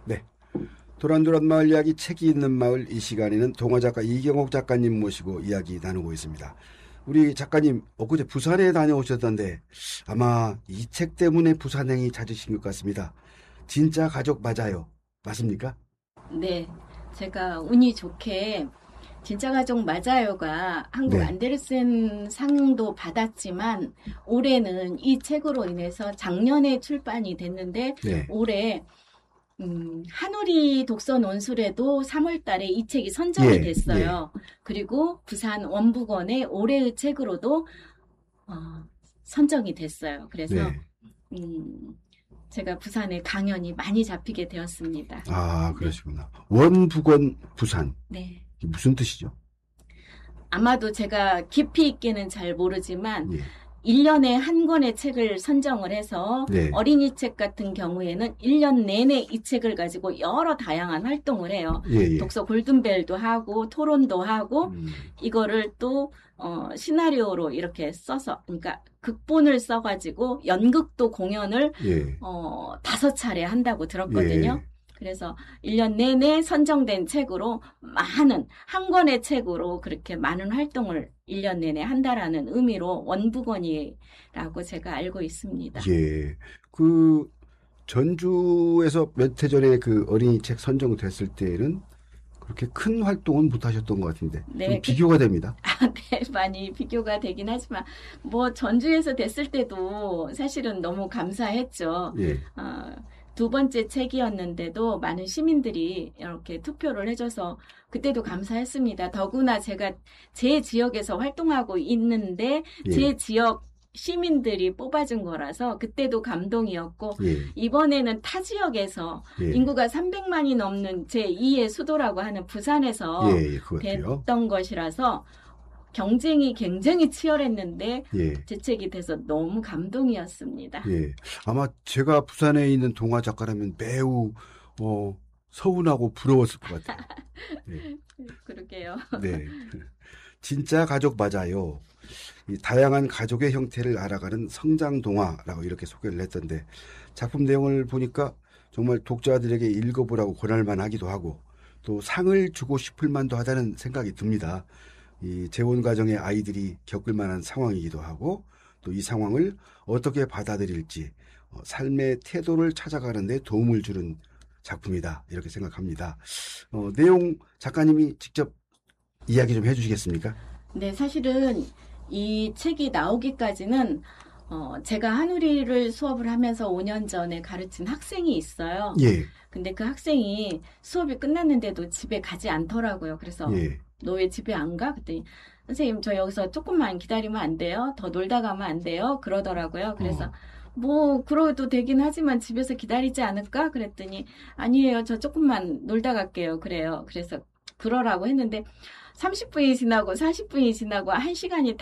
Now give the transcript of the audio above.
네. 도란도란 마을 이야기 책이 있는 마을 이 시간에는 동화작가 이경옥 작가님 모시고 이야기 나누고 있습니다. 우리 작가님 엊그제 부산에 다녀오셨던데 아마 이 책 때문에 부산행이 잦으신 것 같습니다. 진짜 가족 맞아요. 맞습니까? 네. 제가 운이 좋게 진짜 가족 맞아요가 한국 네. 안데르센 상도 받았지만 올해는 이 책으로 인해서 작년에 출판이 됐는데 네. 올해 한우리 독서 논술에도 3월 달에 이 책이 선정이 됐어요. 그리고 부산 원북원의 올해의 책으로도 선정이 됐어요. 그래서 제가 부산에 강연이 많이 잡히게 되었습니다. 아, 그러시구나. 원북원 부산. 네. 이게 무슨 뜻이죠? 아마도 제가 깊이 있게는 잘 모르지만 1년에 한 권의 책을 선정을 해서 어린이 책 같은 경우에는 1년 내내 이 책을 가지고 여러 다양한 활동을 해요. 독서 골든벨도 하고 토론도 하고 이거를 또 시나리오로 이렇게 써서 그러니까 극본을 써가지고 연극도 공연을 5차례 한다고 들었거든요. 그래서 1년 내내 선정된 책으로 한 권의 책으로 그렇게 많은 활동을 1년 내내 한다라는 의미로 원북원이라고 제가 알고 있습니다. 예. 그 전주에서 몇 해 전에 그 어린이 책 선정됐을 때는 그렇게 큰 활동은 못 하셨던 것 같은데 좀 비교가 됩니다. 네, 많이 비교가 되긴 하지만 뭐 전주에서 됐을 때도 사실은 너무 감사했죠. 두 번째 책이었는데도 많은 시민들이 이렇게 투표를 해줘서 그때도 감사했습니다. 더구나 제가 제 지역에서 활동하고 있는데 제 지역 시민들이 뽑아준 거라서 그때도 감동이었고 이번에는 타 지역에서 인구가 300만이 넘는 제2의 수도라고 하는 부산에서 됐던 것이라서 경쟁이 굉장히 치열했는데 제 책이 돼서 너무 감동이었습니다. 아마 제가 부산에 있는 동화 작가라면 매우 서운하고 부러웠을 것 같아요. 그러게요. 네. 진짜 가족 맞아요. 이 다양한 가족의 형태를 알아가는 성장 동화라고 이렇게 소개를 했던데 작품 내용을 보니까 정말 독자들에게 읽어보라고 권할만 하기도 하고 또 상을 주고 싶을 만도 하다는 생각이 듭니다. 이 재혼 가정의 아이들이 겪을 만한 상황이기도 하고 또 이 상황을 어떻게 받아들일지 삶의 태도를 찾아가는 데 도움을 주는 작품이다 이렇게 생각합니다. 내용 작가님이 직접 이야기 좀 해주시겠습니까? 네, 사실은 이 책이 나오기까지는 제가 한우리를 수업을 하면서 5년 전에 가르친 학생이 있어요. 근데 그 학생이 수업이 끝났는데도 집에 가지 않더라고요. 그래서 너 왜 집에 안 가? 그랬더니 선생님 저 여기서 조금만 기다리면 안 돼요? 더 놀다 가면 안 돼요? 그러더라고요. 그래서 뭐 그러도 되긴 하지만 집에서 기다리지 않을까? 그랬더니 아니에요. 저 조금만 놀다 갈게요. 그래요. 그래서 그러라고 했는데 30분이 지나고 40분이 지나고 1시간이